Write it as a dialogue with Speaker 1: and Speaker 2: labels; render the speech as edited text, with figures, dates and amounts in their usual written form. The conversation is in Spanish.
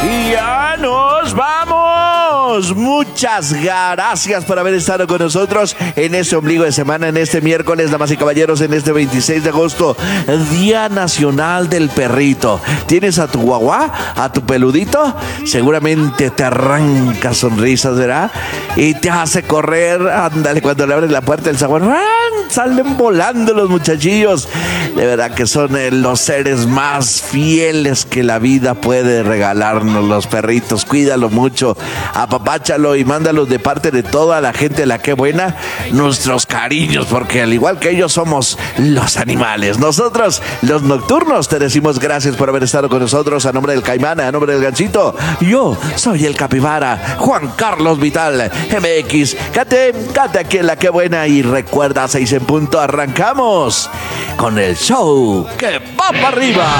Speaker 1: Y ya nos vamos. Muchas gracias por haber estado con nosotros en este ombligo de semana, en este miércoles, damas y caballeros, en este 26 de agosto, Día Nacional del Perrito. ¿Tienes a tu guagua, a tu peludito? Seguramente te arranca sonrisas, ¿verdad? Y te hace correr. Ándale, cuando le abres la puerta del zaguán, salen volando los muchachillos. De verdad que son los seres más fieles que la vida puede regalarnos, los perritos. Cuídalo mucho, apapáchalo y mándalos de parte de toda la gente de La Qué Buena nuestros cariños, porque al igual que ellos somos los animales. Nosotros, los nocturnos, te decimos gracias por haber estado con nosotros. A nombre del Caimán, a nombre del Ganchito, yo soy el Capibara, Juan Carlos Vital, MX. Cate aquí en La Qué Buena y recuerda, 6 en punto, arrancamos con el show que va para arriba.